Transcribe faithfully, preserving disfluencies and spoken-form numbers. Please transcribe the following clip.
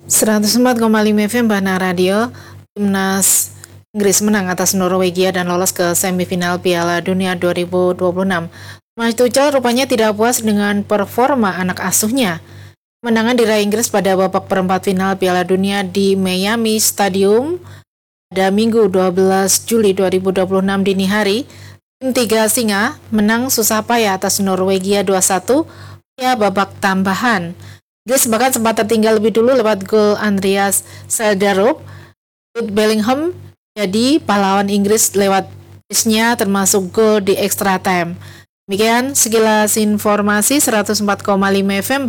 seratus empat koma lima F M Bana Radio. Timnas Inggris menang atas Norwegia dan lolos ke semifinal Piala Dunia dua ribu dua puluh enam. Thomas Tuchel rupanya tidak puas dengan performa anak asuhnya. Kemenangan diraih Inggris pada babak perempat final Piala Dunia di Miami Stadium pada Minggu dua belas Juli dua ribu dua puluh enam dini hari. Tim Tiga Singa menang susah payah atas Norwegia dua satu via babak tambahan. Inggris bahkan sempat tertinggal lebih dulu lewat gol Andreas Selderup. Jude Bellingham jadi pahlawan Inggris lewat bisnya termasuk gol di extra time. Demikian sekilas informasi seratus empat koma lima F M